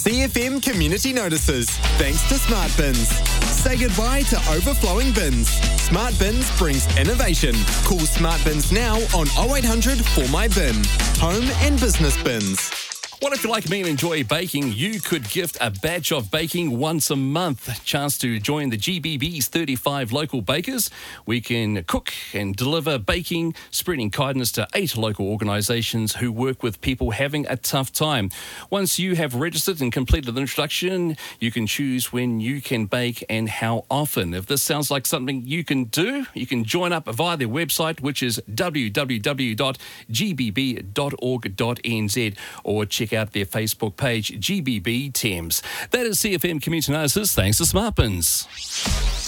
CFM community notices, thanks to Smart Bins. Say goodbye to overflowing bins. Smart Bins brings innovation. Call Smart Bins now on 0800 for my bin. Home and business bins. What if you're like me and enjoy baking? You could gift a batch of baking once a month. Chance to join the GBB's 35 local bakers. We can cook and deliver baking, spreading kindness to 8 local organisations who work with people having a tough time. Once you have registered and completed the introduction, you can choose when you can bake and how often. If this sounds like something you can do, you can join up via their website, which is www.gbb.org.nz, or check out their Facebook page, GBB Thames. That is CFM Community Analysis, thanks to Smart Bins.